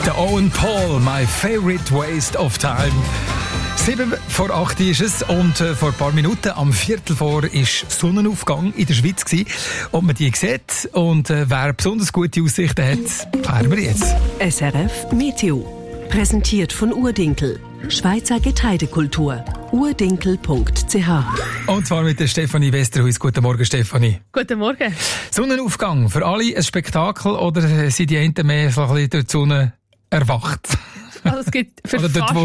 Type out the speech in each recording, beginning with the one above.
Der Owen Paul, My Favorite Waste of Time. 7:08 ist es und vor ein paar Minuten, am 3:45, ist Sonnenaufgang in der Schweiz gewesen. Ob man die sieht und wer besonders gute Aussichten hat, klären wir jetzt. SRF Meteo. Präsentiert von Urdinkel. Schweizer Getreidekultur. urdinkel.ch. Und zwar mit der Stefanie Westerhuis. Guten Morgen, Stefanie. Guten Morgen. Sonnenaufgang, für alle ein Spektakel oder sind die einen mehr so ein bisschen durch die Sonne erwacht? Also es gibt für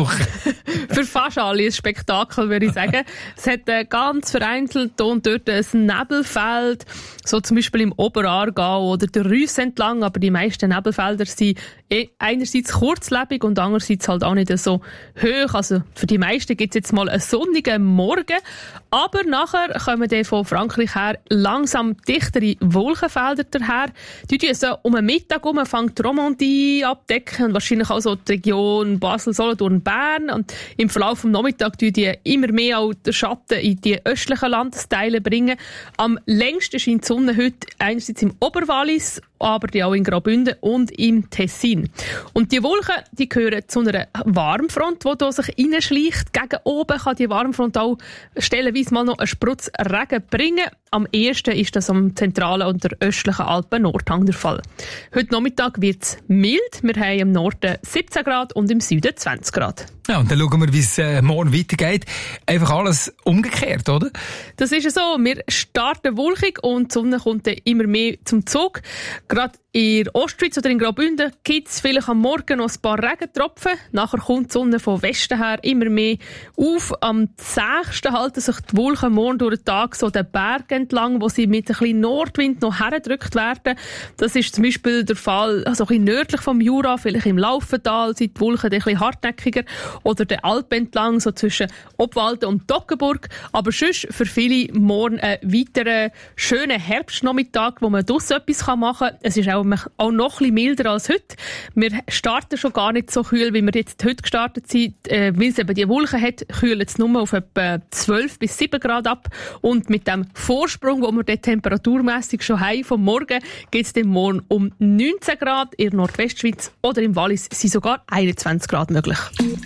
fast alle ein Spektakel, würde ich sagen. Es hat ganz vereinzelt und dort ein Nebelfeld, so zum Beispiel im Oberaargau oder der Rüss entlang, aber die meisten Nebelfelder sind einerseits kurzlebig und andererseits halt auch nicht so hoch. Also für die meisten gibt es jetzt mal einen sonnigen Morgen, aber nachher kommen dann von Frankreich her langsam dichtere Wolkenfelder daher. Die so um den Mittag herum fängt die Romandie abdecken und wahrscheinlich auch so die Region Basel, Solothurn, Bern. Und im Verlauf des Nachmittags bringen die immer mehr auch den Schatten in die östlichen Landesteile bringen. Am längsten scheint die Sonne heute einerseits im Oberwallis, aber auch in Graubünden und im Tessin. Und die Wolken, die gehören zu einer Warmfront, die hier sich reinschleicht. Gegen oben kann die Warmfront auch stellenweise mal noch einen Sprutz Regen bringen. Am ehesten ist das am zentralen und der östlichen Alpen-Nordhang der Fall. Heute Nachmittag wird es mild. Wir haben im Norden 17 Grad und im Süden 20 Grad. Ja, und dann schauen wir, wie es morgen weitergeht. Einfach alles umgekehrt, oder? Das ist so. Wir starten wolkig und die Sonne kommt dann immer mehr zum Zug. Gerade in der Ostschweiz oder in Graubünden gibt es vielleicht am Morgen noch ein paar Regentropfen. Nachher kommt die Sonne von Westen her immer mehr auf. Am 6. halten sich die Wolken morgen durch den Tag so den Berg entlang, wo sie mit ein bisschen Nordwind noch herdrückt werden. Das ist zum Beispiel der Fall also ein bisschen nördlich vom Jura, vielleicht im Laufental sind die Wolken ein bisschen hartnäckiger. Oder den Alpen entlang, so zwischen Obwalden und Toggenburg. Aber sonst für viele morgen einen weiteren schönen Herbstnachmittag, wo man draussen etwas machen kann. Es ist auch noch ein bisschen milder als heute. Wir starten schon gar nicht so kühl, wie wir jetzt heute gestartet sind. Weil es eben die Wolken hat, kühlt es nur auf etwa 12 bis 7 Grad ab. Und mit dem Vorsprung, den wir dort temperaturmässig schon haben vom Morgen, geht es dann morgen um 19 Grad. In der Nordwestschweiz oder im Wallis sind sogar 21 Grad möglich.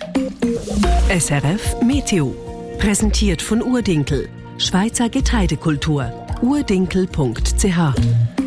SRF Meteo. Präsentiert von Urdinkel. Schweizer Getreidekultur. urdinkel.ch.